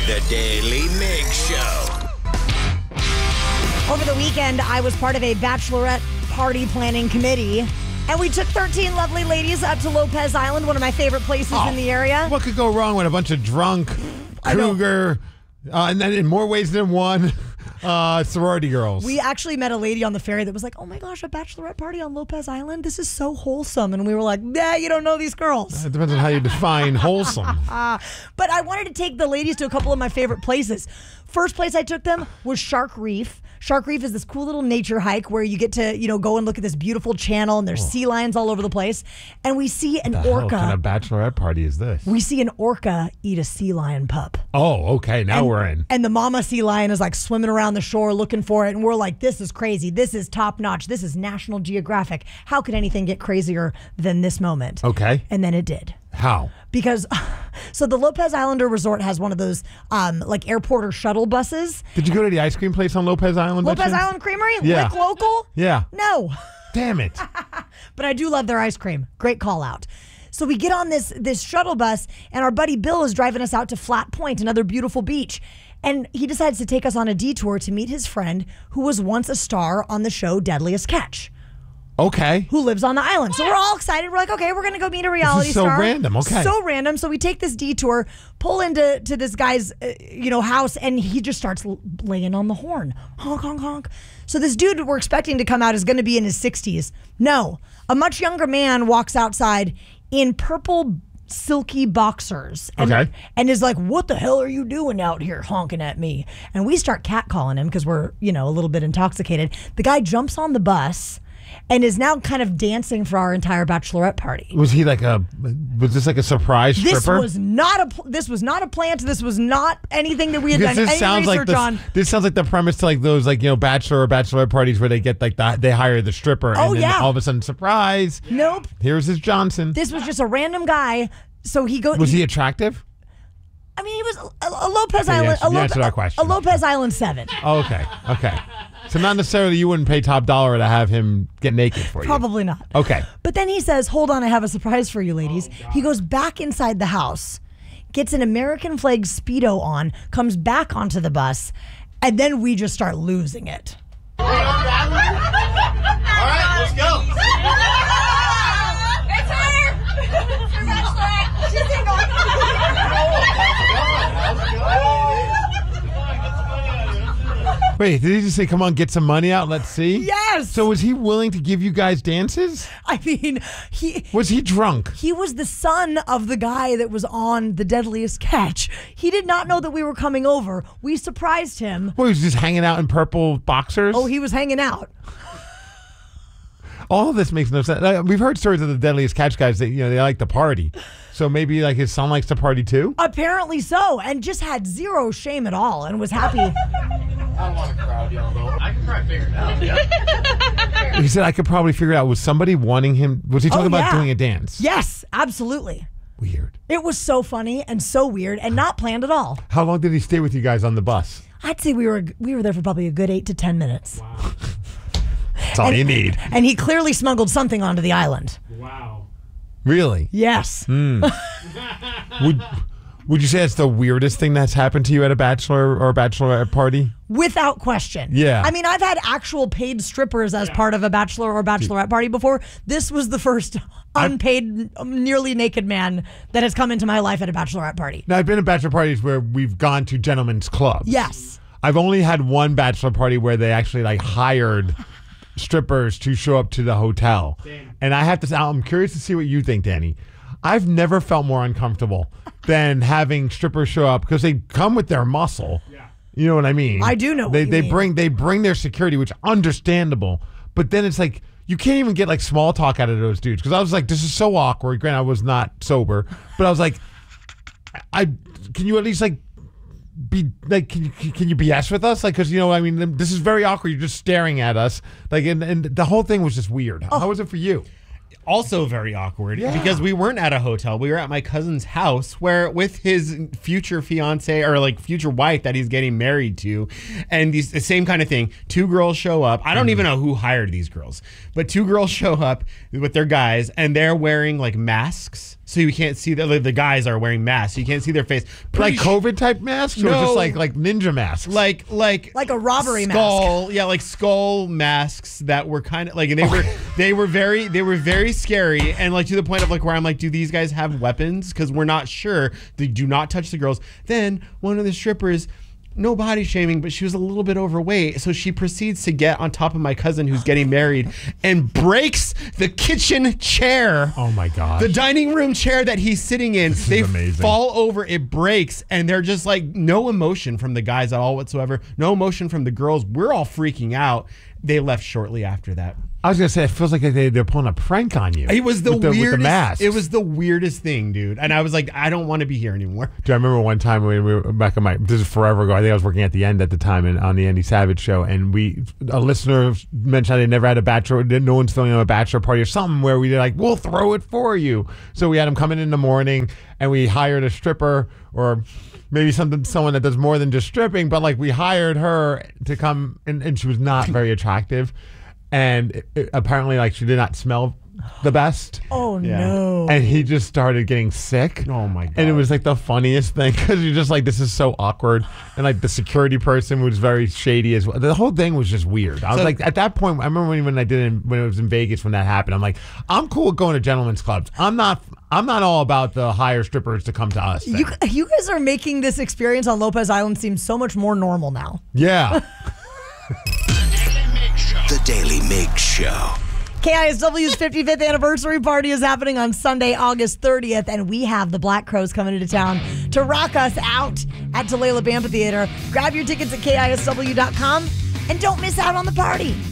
The Daily Mig Show. Over the weekend, I was part of a bachelorette party planning committee, and we took 13 lovely ladies up to Lopez Island, one of my favorite places in the area. What could go wrong with a bunch of drunk, cougar, and then in more ways than one, sorority girls? We actually met a lady on the ferry that was like, oh my gosh, a bachelorette party on Lopez Island? This is so wholesome. And we were like, nah, you don't know these girls. It depends on how you define wholesome. But I wanted to take the ladies to a couple of my favorite places. First place I took them was Shark Reef. Shark Reef is this cool little nature hike where you get to, go and look at this beautiful channel, and there's sea lions all over the place. And we see an orca. What kind of bachelorette party is this? We see an orca eat a sea lion pup. Oh, okay. Now we're in. And the mama sea lion is like swimming around the shore looking for it. And we're like, this is crazy. This is top notch. This is National Geographic. How could anything get crazier than this moment? Okay. And then it did. How? Because, so the Lopez Islander Resort has one of those like airport or shuttle buses. Did you go to the ice cream place on Lopez Island? Lopez Island Creamery? Yeah. Lick Local? Yeah. No. Damn it. But I do love their ice cream. Great call out. So we get on this shuttle bus, and our buddy Bill is driving us out to Flat Point, another beautiful beach. And he decides to take us on a detour to meet his friend who was once a star on the show Deadliest Catch. Okay. Who lives on the island. So we're all excited. We're like, okay, we're going to go meet a reality star. So random. Okay. So random. So we take this detour, pull into this guy's, house, and he just starts laying on the horn. Honk, honk, honk. So this dude we're expecting to come out is going to be in his 60s. No. A much younger man walks outside in purple silky boxers. And is like, what the hell are you doing out here honking at me? And we start catcalling him because we're, a little bit intoxicated. The guy jumps on the bus and is now kind of dancing for our entire bachelorette party. Was he was this like a surprise stripper? This was not a plant. This was not anything that we had done any research on. This sounds like the premise to like those bachelor or bachelorette parties where they get they hire the stripper and then all of a sudden surprise. Nope. Here's his Johnson. This was just a random guy. So he goes. Was he attractive? I mean, he was a Lopez Island. Answer that question. A Lopez Island 7. Oh, okay. So not necessarily you wouldn't pay top dollar to have him get naked for you. Probably not. Okay. But then he says, hold on, I have a surprise for you, ladies. He goes back inside the house, gets an American flag Speedo on, comes back onto the bus, and then we just start losing it. All right, let's go. It's her. She's single. Wait, did he just say, come on, get some money out, let's see? Yes. So was he willing to give you guys dances? I mean, Was he drunk? He was the son of the guy that was on The Deadliest Catch. He did not know that we were coming over. We surprised him. Well, he was just hanging out in purple boxers? Oh, he was hanging out. All of this makes no sense. We've heard stories of the Deadliest Catch guys that, they like to party. So maybe his son likes to party too? Apparently so, and just had zero shame at all and was happy. I don't want to crowd y'all though. I can try to figure it out. Yeah. He said I could probably figure it out. Was somebody wanting him? Was he talking about doing a dance? Yes, absolutely. Weird. It was so funny and so weird and not planned at all. How long did he stay with you guys on the bus? I'd say we were there for probably a good 8 to 10 minutes. Wow. That's all you need. And he clearly smuggled something onto the island. Wow. Really? Yes. Would you say it's the weirdest thing that's happened to you at a bachelor or bachelorette party? Without question. Yeah. I mean, I've had actual paid strippers as part of a bachelor or bachelorette party before. This was the first unpaid, nearly naked man that has come into my life at a bachelorette party. Now, I've been at bachelor parties where we've gone to gentlemen's clubs. Yes. I've only had one bachelor party where they actually hired strippers to show up to the hotel. Damn. And I have to say, I'm curious to see what you think, Danny. I've never felt more uncomfortable than having strippers show up because they come with their muscle. Yeah. You know what I mean? I do know what you mean. They bring their security, which is understandable. But then it's like you can't even get small talk out of those dudes because I was like, this is so awkward. Granted, I was not sober, but I was like, can you at least be can you BS with us? Because this is very awkward. You're just staring at us. And the whole thing was just weird. How was it for you? Also very awkward because we weren't at a hotel. We were at my cousin's house where with his future fiance or future wife that he's getting married to. And the same kind of thing. 2 girls show up. I don't even know who hired these girls, but 2 girls show up with their guys and they're wearing masks. so you can't see the guys are wearing masks, so you can't see their face. Like COVID type masks, or No. just like ninja masks? Like Like a robbery skull, mask. Yeah, like skull masks that were kind of like, and they were very scary, and like to the point of like where I'm like, do these guys have weapons? Because we're not sure. They do not touch the girls. Then one of the strippers, no body shaming, but she was a little bit overweight, so she proceeds to get on top of my cousin who's getting married and breaks the kitchen chair. Oh my god! The dining room chair that he's sitting in. They amazing. fall over, it breaks, and they're just like no emotion from the guys at all whatsoever. No emotion from the girls. We're all freaking out. They left shortly after that. I was gonna say, it feels like they're pulling a prank on you. It was the with weirdest. with the masks. It was the weirdest thing, dude. And I was like, I don't want to be here anymore. Do I remember one time when we were back in this is forever ago. I think I was working at the end at the time on the Andy Savage show, and a listener mentioned they never had a bachelor, no one's throwing them a bachelor party or something where we were like, we'll throw it for you. So we had them come in the morning, and we hired a stripper or maybe someone that does more than just stripping, but like we hired her to come, and she was not very attractive. And apparently, like, she did not smell the best. Oh, no. And he just started getting sick. Oh, my God. And it was like the funniest thing because you're just like, this is so awkward. And like the security person was very shady as well. The whole thing was just weird. I was like, at that point, I remember when it was in Vegas when that happened. I'm like, I'm cool with going to gentlemen's clubs. I'm not all about the hire strippers to come to us. You guys are making this experience on Lopez Island seem so much more normal now. Yeah. The Daily Mig Show. KISW's 55th anniversary party is happening on Sunday, August 30th, and we have the Black Crowes coming into town to rock us out at Tulalip Amphitheater. Grab your tickets at KISW.com and don't miss out on the party.